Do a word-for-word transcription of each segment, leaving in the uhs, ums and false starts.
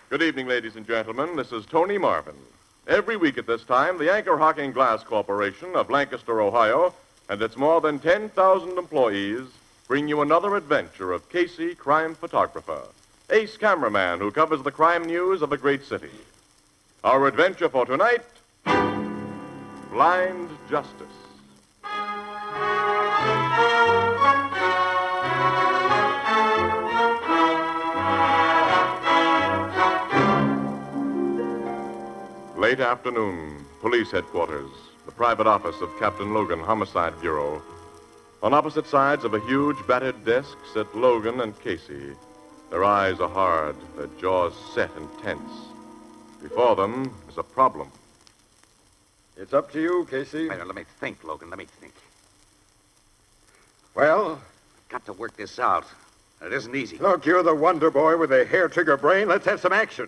Good evening, ladies and gentlemen. This is Tony Marvin. Every week at this time, the Anchor Hocking Glass Corporation of Lancaster, Ohio, and its more than ten thousand employees bring you another adventure of Casey, crime photographer, ace cameraman who covers the crime news of a great city. Our adventure for tonight, Blind Justice. Late afternoon, police headquarters, the private office of Captain Logan, Homicide Bureau. On opposite sides of a huge battered desk sit Logan and Casey. Their eyes are hard, their jaws set and tense. Before them is a problem. It's up to you, Casey. Wait, let me think, Logan. Let me think. Well? Got to work this out. It isn't easy. Look, you're the wonder boy with a hair-trigger brain. Let's have some action.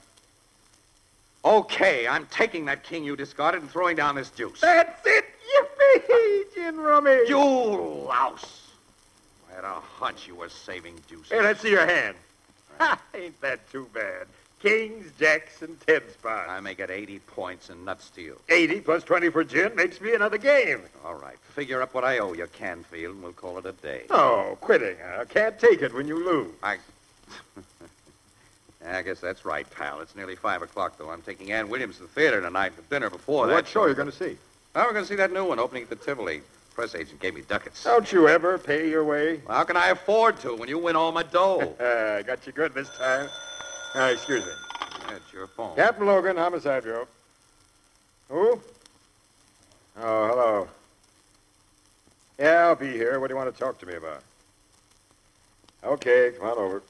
Okay, I'm taking that king you discarded and throwing down this juice. That's it! Yippee! Gin rummy! You louse! I had a hunch you were saving juice. Hey, let's see your hand. Ha, ain't that too bad? Kings, jacks, and ten spots. I make it eighty points and nuts to you. eighty plus twenty for gin makes me another game. All right, figure up what I owe you, Canfield, and we'll call it a day. Oh, quitting, huh? Can't take it when you lose. I... I guess that's right, pal. It's nearly five o'clock, though. I'm taking Ann Williams to the theater tonight for dinner before Well, that. what show are you going to see? Oh, we're going to see that new one opening at the Tivoli. Press agent gave me ducats. Don't you ever pay your way? Well, how can I afford to when you win all my dough? I got you good this time. Uh, excuse me. Yeah, it's your phone. Captain Logan, Homicide Bureau. Who? Oh, hello. Yeah, I'll be here. What do you want to talk to me about? Okay, come on over.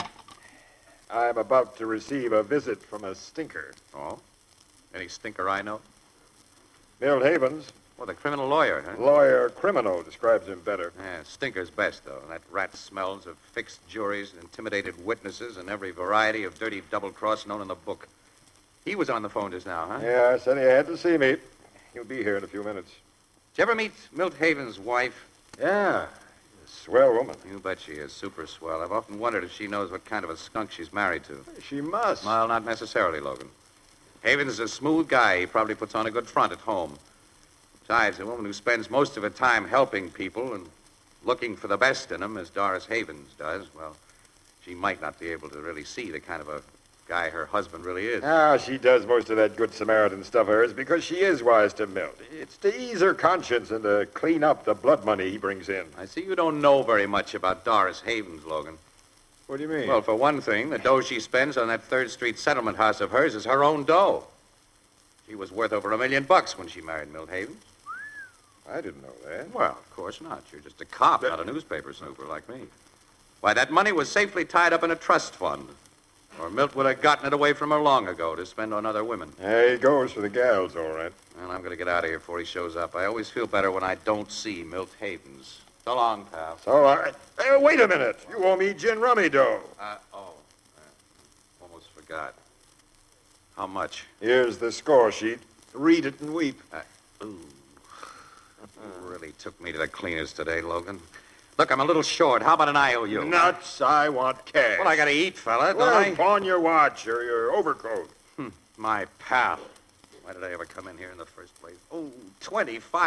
I'm about to receive a visit from a stinker. Oh? Any stinker I know? Milt Havens, Oh, the criminal lawyer, huh? lawyer criminal, describes him better. Yeah, stinker's best, though. That rat smells of fixed juries, intimidated witnesses, and every variety of dirty double-cross known in the book. He was on the phone just now, huh? Yeah, said he had to see me. He'll be here in a few minutes. Did you ever meet Milt Havens' wife? Yeah, swell woman. You bet she is. Super swell. I've often wondered if she knows what kind of a skunk she's married to. She must. Well, not necessarily, Logan. Havens is a smooth guy. He probably puts on a good front at home. Besides, a woman who spends most of her time helping people and looking for the best in them, as Doris Havens does, well, she might not be able to really see the kind of a guy her husband really is. Ah, she does most of that good Samaritan stuff of hers because she is wise to Milt. It's to ease her conscience and to clean up the blood money he brings in. I see you don't know very much about Doris Havens, Logan. What do you mean? Well, for one thing, the dough she spends on that Third Street settlement house of hers is her own dough. She was worth over a million bucks when she married Milt Havens. I didn't know that. Well, of course not. You're just a cop, not a newspaper snooper like me. Why, that money was safely tied up in a trust fund. Or Milt would have gotten it away from her long ago to spend on other women. There he goes for the gals, all right. Well, I'm going to get out of here before he shows up. I always feel better when I don't see Milt Havens. So long, pal. So, all right. Hey, wait a minute. You owe me gin rummy dough. Uh, oh, uh, almost forgot. How much? Here's the score sheet. Read it and weep. Uh, ooh. Really took me to the cleaners today, Logan. Look, I'm a little short. How about an I O U? Nuts. I want cash. Well, I got to eat, fella, don't Well, I? pawn your watch or your overcoat. My pal. Why did I ever come in here in the first place? Oh, twenty-five.